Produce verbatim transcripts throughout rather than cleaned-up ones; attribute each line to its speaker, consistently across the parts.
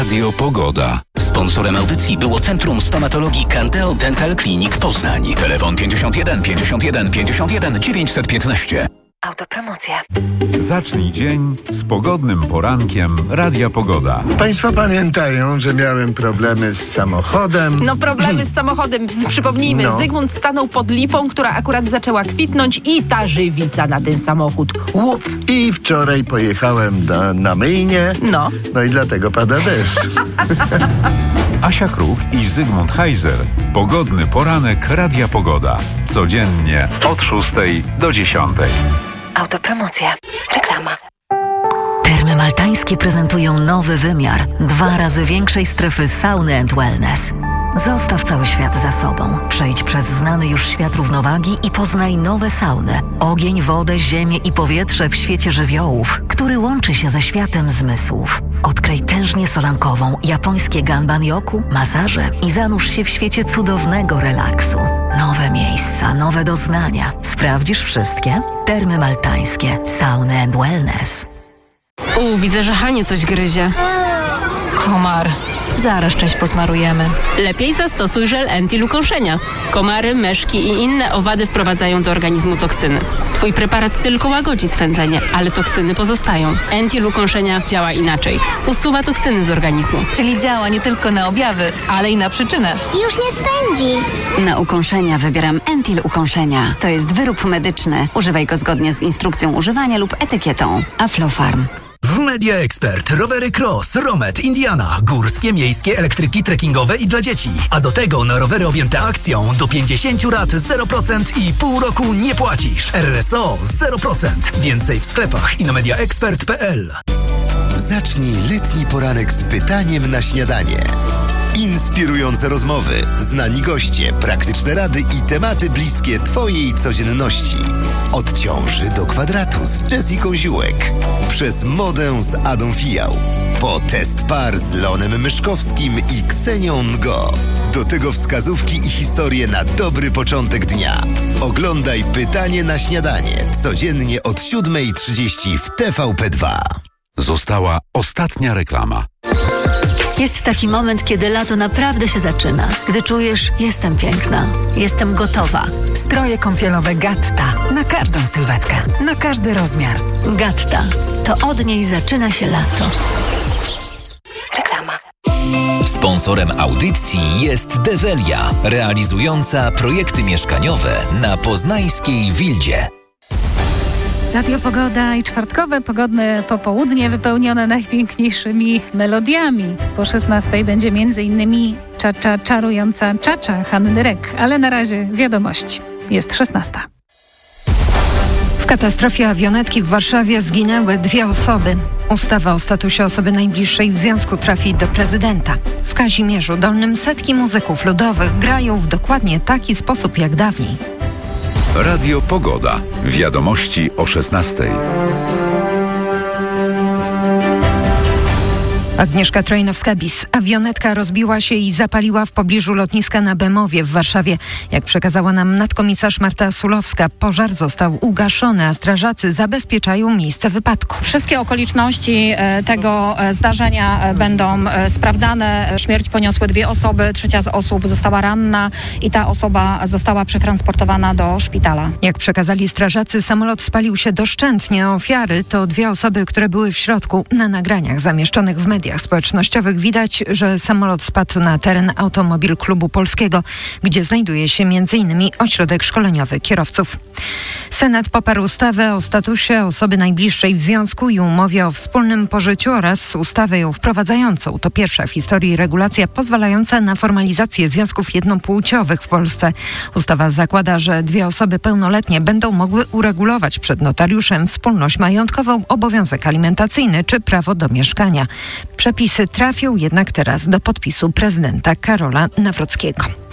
Speaker 1: Radio Pogoda.
Speaker 2: Sponsorem audycji było Centrum Stomatologii Candeo Dental Clinic Poznań. Telefon pięćdziesiąt jeden pięćdziesiąt jeden pięćdziesiąt jeden dziewięćset piętnaście.
Speaker 3: Autopromocja.
Speaker 1: Zacznij dzień z pogodnym porankiem Radia Pogoda.
Speaker 4: Państwo pamiętają, że miałem problemy z samochodem.
Speaker 3: No problemy z samochodem, przypomnijmy,
Speaker 4: No.
Speaker 3: Zygmunt stanął pod lipą, która akurat zaczęła kwitnąć i ta żywica na ten samochód. Łup!
Speaker 4: I wczoraj pojechałem na, na myjnię.
Speaker 3: No.
Speaker 4: No i dlatego pada deszcz.
Speaker 1: Asia Kruk i Zygmunt Heiser. Pogodny poranek Radia Pogoda. Codziennie od szóstej do dziesiątej.
Speaker 3: Autopromocja. Reklama.
Speaker 5: Termy Maltańskie prezentują nowy wymiar, dwa razy większej strefy sauny and wellness. Zostaw cały świat za sobą. Przejdź przez znany już świat równowagi i poznaj nowe sauny. Ogień, wodę, ziemię i powietrze w świecie żywiołów, który łączy się ze światem zmysłów. Odkryj tężnię solankową, japońskie ganban-yoku, masaże i zanurz się w świecie cudownego relaksu. Nowe miejsca, nowe doznania. Sprawdzisz wszystkie? Termy Maltańskie. Sauny and wellness.
Speaker 6: U, widzę, że Hanie coś gryzie.
Speaker 7: Komar. Zaraz część posmarujemy.
Speaker 6: Lepiej zastosuj żel Entil ukąszenia. Komary, myszki i inne owady wprowadzają do organizmu toksyny. Twój preparat tylko łagodzi swędzenie, ale toksyny pozostają. Entil ukąszenia działa inaczej. Usuwa toksyny z organizmu.
Speaker 7: Czyli działa nie tylko na objawy, ale i na przyczynę.
Speaker 8: Już nie swędzi.
Speaker 9: Na ukąszenia wybieram Entil ukąszenia. To jest wyrób medyczny. Używaj go zgodnie z instrukcją używania lub etykietą. Aflofarm.
Speaker 10: W Media Expert rowery Cross, Romet, Indiana, górskie, miejskie, elektryki trekkingowe i dla dzieci. A do tego na rowery objęte akcją do pięćdziesiąt lat zero procent i pół roku nie płacisz. R S O zero procent. Więcej w sklepach i na media expert kropka p l.
Speaker 11: Zacznij letni poranek z pytaniem na śniadanie. Inspirujące rozmowy, znani goście, praktyczne rady i tematy bliskie Twojej codzienności. Od ciąży do kwadratu z Jessiką Ziółek. Przez modę z Adą Fijał. Po test par z Leonem Myszkowskim i Ksenią Ngo. Do tego wskazówki i historie na dobry początek dnia. Oglądaj Pytanie na śniadanie codziennie od siódma trzydzieści w T V P dwa.
Speaker 1: Została ostatnia reklama.
Speaker 5: Jest taki moment, kiedy lato naprawdę się zaczyna. Gdy czujesz, jestem piękna, jestem gotowa.
Speaker 7: Stroje kąpielowe Gatta. Na każdą sylwetkę, na każdy rozmiar.
Speaker 5: Gatta. To od niej zaczyna się lato.
Speaker 3: Reklama.
Speaker 2: Sponsorem audycji jest Develia, realizująca projekty mieszkaniowe na poznańskiej Wildzie.
Speaker 12: Radio Pogoda i czwartkowe pogodne popołudnie wypełnione najpiękniejszymi melodiami. Po szesnastej będzie między innymi czacza czarująca czacza Hanny Rek, ale na razie wiadomości. Jest szesnasta.
Speaker 13: W katastrofie awionetki w Warszawie zginęły dwie osoby. Ustawa o statusie osoby najbliższej w związku trafi do prezydenta. W Kazimierzu Dolnym setki muzyków ludowych grają w dokładnie taki sposób jak dawniej.
Speaker 1: Radio Pogoda. Wiadomości o szesnastej.
Speaker 13: Agnieszka Trojnowska-Bis. Awionetka rozbiła się i zapaliła w pobliżu lotniska na Bemowie w Warszawie. Jak przekazała nam nadkomisarz Marta Sulowska, pożar został ugaszony, a strażacy zabezpieczają miejsce wypadku.
Speaker 14: Wszystkie okoliczności tego zdarzenia będą sprawdzane. Śmierć poniosły dwie osoby, trzecia z osób została ranna i ta osoba została przetransportowana do szpitala.
Speaker 13: Jak przekazali strażacy, samolot spalił się doszczętnie. Ofiary to dwie osoby, które były w środku. Na nagraniach zamieszczonych w mediach społecznościowych widać, że samolot spadł na teren Automobil Klubu Polskiego, gdzie znajduje się między innymi ośrodek szkoleniowy kierowców. Senat poparł ustawę o statusie osoby najbliższej w związku i umowie o wspólnym pożyciu oraz ustawę ją wprowadzającą. To pierwsza w historii regulacja pozwalająca na formalizację związków jednopłciowych w Polsce. Ustawa zakłada, że dwie osoby pełnoletnie będą mogły uregulować przed notariuszem wspólność majątkową, obowiązek alimentacyjny czy prawo do mieszkania. Przepisy trafią jednak teraz do podpisu prezydenta Karola Nawrockiego.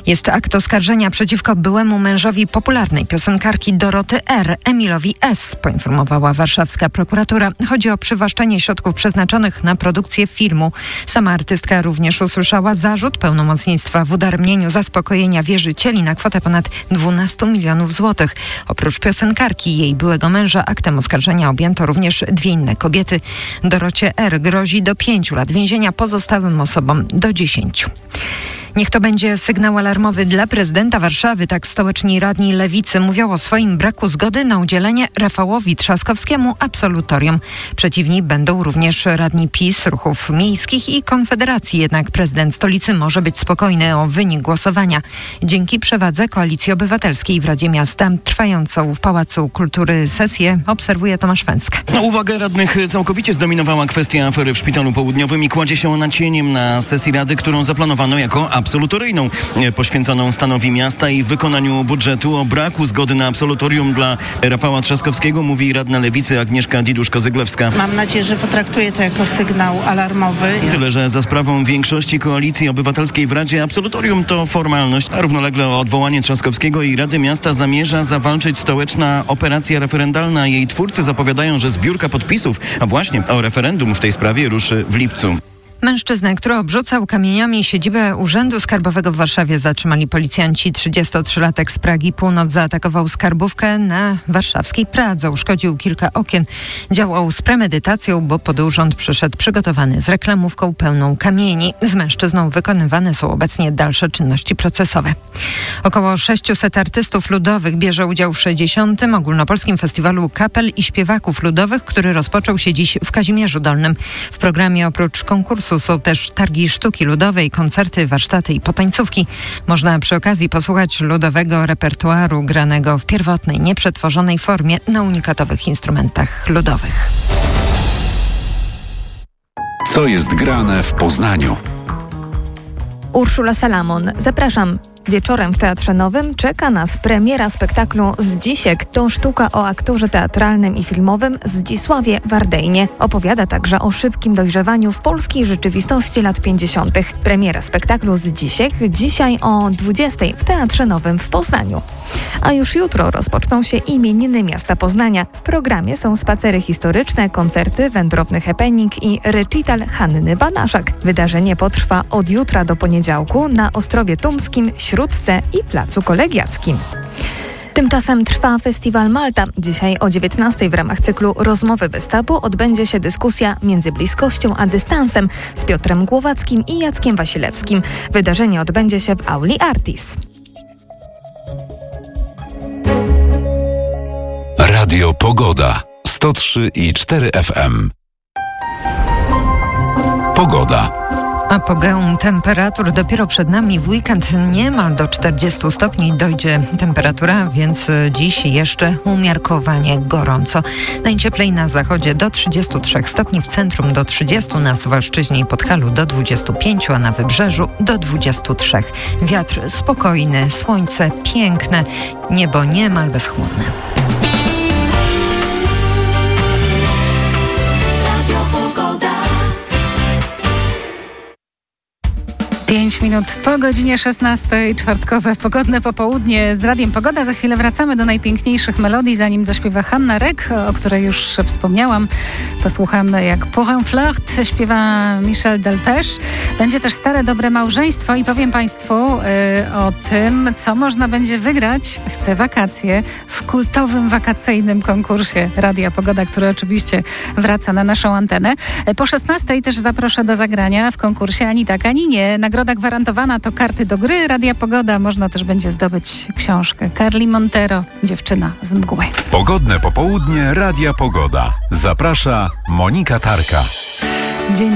Speaker 13: Jest akt oskarżenia przeciwko byłemu mężowi popularnej piosenkarki Doroty R., Emilowi S., poinformowała warszawska prokuratura. Chodzi o przywłaszczenie środków przeznaczonych na produkcję filmu. Sama artystka również usłyszała zarzut pełnomocnictwa w udaremnieniu zaspokojenia wierzycieli na kwotę ponad dwanaście milionów złotych. Oprócz piosenkarki i jej byłego męża aktem oskarżenia objęto również dwie inne kobiety. Dorocie R. grozi do pięciu lat więzienia, pozostałym osobom do dziesięciu. Niech to będzie sygnał alarmowy dla prezydenta Warszawy. Tak stołeczni radni Lewicy mówią o swoim braku zgody na udzielenie Rafałowi Trzaskowskiemu absolutorium. Przeciwni będą również radni PiS, ruchów miejskich i Konfederacji. Jednak prezydent stolicy może być spokojny o wynik głosowania. Dzięki przewadze Koalicji Obywatelskiej w Radzie Miasta trwającą w Pałacu Kultury sesję obserwuje Tomasz Węsk.
Speaker 8: No, uwagę radnych całkowicie zdominowała kwestia afery w Szpitalu Południowym i kładzie się ona cieniem na sesji Rady, którą zaplanowano jako absolutorium. absolutoryjną poświęconą stanowi miasta i wykonaniu budżetu. O braku zgody na absolutorium dla Rafała Trzaskowskiego mówi radna Lewicy Agnieszka Diduszko-Zyglewska.
Speaker 15: Mam nadzieję, że potraktuje to jako sygnał alarmowy.
Speaker 8: Tyle, że za sprawą większości Koalicji Obywatelskiej w Radzie absolutorium to formalność, a równolegle o odwołanie Trzaskowskiego i Rady Miasta zamierza zawalczyć stołeczna operacja referendalna. Jej twórcy zapowiadają, że zbiórka podpisów, a właśnie o referendum w tej sprawie ruszy w lipcu.
Speaker 13: Mężczyznę, który obrzucał kamieniami siedzibę Urzędu Skarbowego w Warszawie, zatrzymali policjanci. trzydziestotrzylatek z Pragi Północ zaatakował skarbówkę na warszawskiej Pradze. Uszkodził kilka okien. Działał z premedytacją, bo pod urząd przyszedł przygotowany z reklamówką pełną kamieni. Z mężczyzną wykonywane są obecnie dalsze czynności procesowe. Około sześciuset artystów ludowych bierze udział w sześćdziesiątym Ogólnopolskim Festiwalu Kapel i Śpiewaków Ludowych, który rozpoczął się dziś w Kazimierzu Dolnym. W programie oprócz konkursu są też targi sztuki ludowej, koncerty, warsztaty i potańcówki. Można przy okazji posłuchać ludowego repertuaru granego w pierwotnej, nieprzetworzonej formie na unikatowych instrumentach ludowych.
Speaker 1: Co jest grane w Poznaniu?
Speaker 16: Urszula Salamon. Zapraszam. Wieczorem w Teatrze Nowym czeka nas premiera spektaklu Zdzisiek. To sztuka o aktorze teatralnym i filmowym Zdzisławie Wardejnie. Opowiada także o szybkim dojrzewaniu w polskiej rzeczywistości lat pięćdziesiątych. Premiera spektaklu Zdzisiek dzisiaj o dwudziestej w Teatrze Nowym w Poznaniu. A już jutro rozpoczną się imieniny miasta Poznania. W programie są spacery historyczne, koncerty, wędrowny happening i recital Hanny Banaszak. Wydarzenie potrwa od jutra do poniedziałku na Ostrowie Tumskim, Śródce i Placu Kolegiackim. Tymczasem trwa Festiwal Malta. Dzisiaj o dziewiętnastej w ramach cyklu Rozmowy bez tabu odbędzie się dyskusja Między bliskością a dystansem z Piotrem Głowackim i Jackiem Wasilewskim. Wydarzenie odbędzie się w auli Artis.
Speaker 1: Radio Pogoda sto trzy i cztery F M. Pogoda.
Speaker 13: Apogeum temperatur dopiero przed nami. W weekend niemal do czterdziestu stopni dojdzie temperatura, więc dziś jeszcze umiarkowanie gorąco. Najcieplej na zachodzie do trzydziestu trzech stopni, w centrum do trzydziestu, na Suwalszczyźnie i Podhalu do dwudziestu pięciu, a na Wybrzeżu do dwudziestu trzech. Wiatr spokojny, słońce piękne, niebo niemal bezchmurne.
Speaker 12: Pięć minut po godzinie szesnastej, czwartkowe pogodne popołudnie z Radiem Pogoda. Za chwilę wracamy do najpiękniejszych melodii, zanim zaśpiewa Hanna Rek, o której już wspomniałam. Posłuchamy, jak Pour un flirt śpiewa Michel Delpech. Będzie też Stare Dobre Małżeństwo i powiem Państwu y, o tym, co można będzie wygrać w te wakacje w kultowym wakacyjnym konkursie Radia Pogoda, który oczywiście wraca na naszą antenę. Po szesnastej też zaproszę do zagrania w konkursie Ani tak, ani nie. Nagroda gwarantowana to karty do gry Radia Pogoda. Można też będzie zdobyć książkę Carly Montero, Dziewczyna z mgły.
Speaker 1: Pogodne popołudnie Radia Pogoda. Zaprasza Monika Tarka.
Speaker 12: Dzień